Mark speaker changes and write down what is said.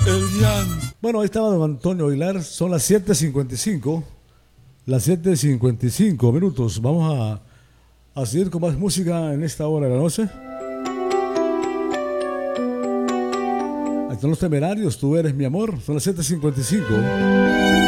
Speaker 1: El llanto.
Speaker 2: Bueno, ahí estaba don Antonio Aguilar. Son las 7:55. Las 7:55 minutos. Vamos a seguir con más música en esta hora de la noche. Ahí están los Temerarios. Tú eres mi amor. Son las 7:55.